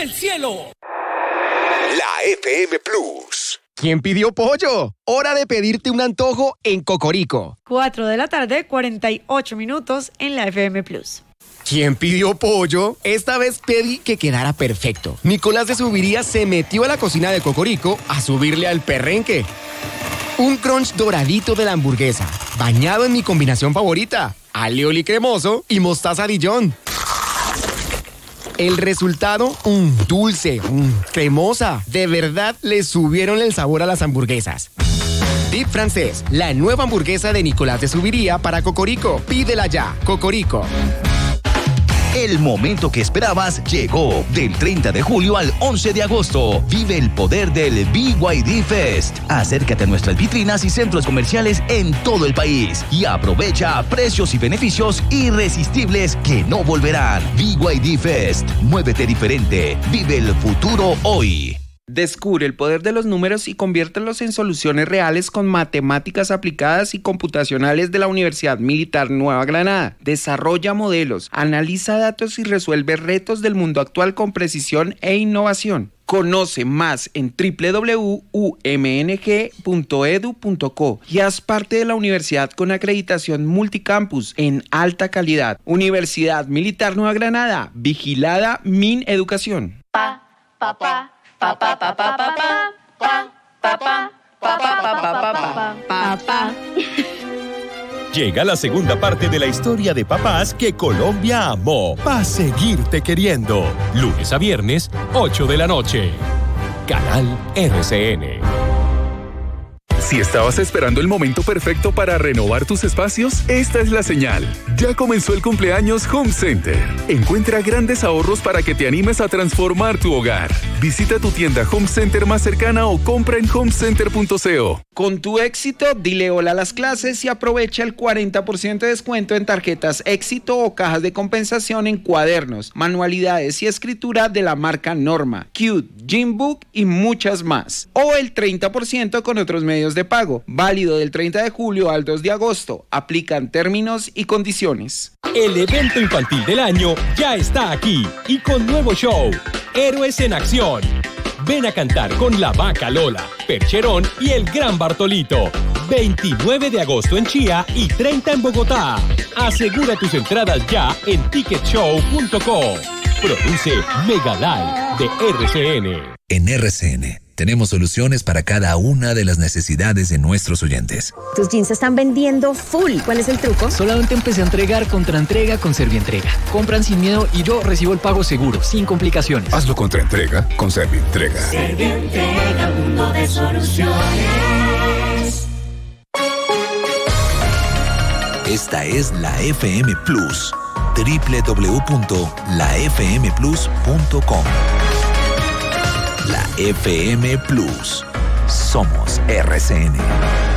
el cielo. La FM Plus. ¿Quién pidió pollo? Hora de pedirte un antojo en Cocorico. 4:48 p.m. en la FM Plus. ¿Quién pidió pollo? Esta vez pedí que quedara perfecto. Nicolás de Subiría se metió a la cocina de Cocorico a subirle al perrenque. Un crunch doradito de la hamburguesa, bañado en mi combinación favorita, alioli cremoso y mostaza Dijon. El resultado, dulce, cremosa. De verdad le subieron el sabor a las hamburguesas. Dip Francés, la nueva hamburguesa de Nicolás de Subiría para Cocorico. Pídela ya, Cocorico. El momento que esperabas llegó. Del 30 de julio al 11 de agosto. Vive el poder del BYD Fest. Acércate a nuestras vitrinas y centros comerciales en todo el país y aprovecha precios y beneficios irresistibles que no volverán. BYD Fest. Muévete diferente. Vive el futuro hoy. Descubre el poder de los números y conviértelos en soluciones reales con matemáticas aplicadas y computacionales de la Universidad Militar Nueva Granada. Desarrolla modelos, analiza datos y resuelve retos del mundo actual con precisión e innovación. Conoce más en www.umng.edu.co y haz parte de la universidad con acreditación multicampus en alta calidad. Universidad Militar Nueva Granada, vigilada Mineducación. Papá. Llega la segunda parte de la historia de papás que Colombia amó. Pa' seguirte queriendo. Lunes a viernes, 8 de la noche. Canal RCN. Si estabas esperando el momento perfecto para renovar tus espacios, esta es la señal. Ya comenzó el cumpleaños Home Center. Encuentra grandes ahorros para que te animes a transformar tu hogar. Visita tu tienda Home Center más cercana o compra en homecenter.co. Con tu éxito, dile hola a las clases y aprovecha el 40% de descuento en tarjetas Éxito o cajas de compensación en cuadernos, manualidades y escritura de la marca Norma, Cute, Gymbook y muchas más. O el 30% con otros medios de pago, válido del 30 de julio al 2 de agosto. Aplican términos y condiciones. El evento infantil del año ya está aquí y con nuevo show, Héroes en Acción. Ven a cantar con la Vaca Lola, Percherón y el Gran Bartolito. 29 de agosto en Chía y 30 en Bogotá. Asegura tus entradas ya en ticketshow.co. Produce Megalive de RCN. En RCN tenemos soluciones para cada una de las necesidades de nuestros oyentes. Tus jeans se están vendiendo full. ¿Cuál es el truco? Solamente empecé a entregar Contraentrega con Servientrega. Compran sin miedo y yo recibo el pago seguro, sin complicaciones. Hazlo Contraentrega con Servientrega. Servientrega, mundo de soluciones. Esta es la FM Plus. www.lafmplus.com. La FM Plus. Somos RCN.